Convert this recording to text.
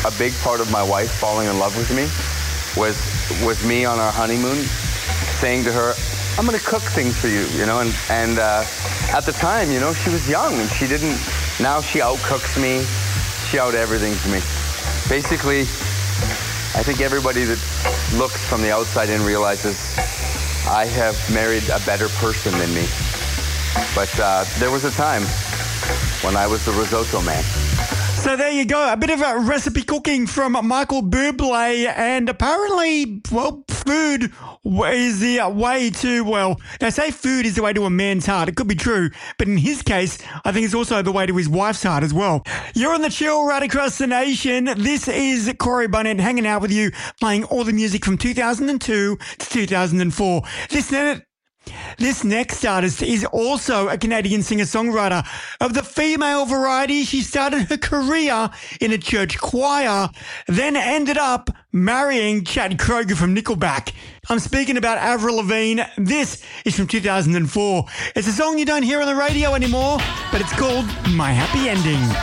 A big part of my wife falling in love with me was me on our honeymoon saying to her, I'm going to cook things for you, you know, and at the time, you know, she was young and she didn't, now she outcooks me, she out everything's me. Basically, I think everybody that looks from the outside in realizes I have married a better person than me. But there was a time when I was the risotto man. So there you go, a bit of a recipe cooking from Michael Bublé, and apparently, well, food is the way to, well, they say food is the way to a man's heart. It could be true, but in his case, I think it's also the way to his wife's heart as well. You're on the Chill right across the nation. This is Corey Barnett hanging out with you, playing all the music from 2002 to 2004. This next artist is also a Canadian singer-songwriter of the female variety. She started her career in a church choir, then ended up marrying Chad Kroeger from Nickelback. I'm speaking about Avril Lavigne. This is from 2004. It's a song you don't hear on the radio anymore, but it's called My Happy Ending.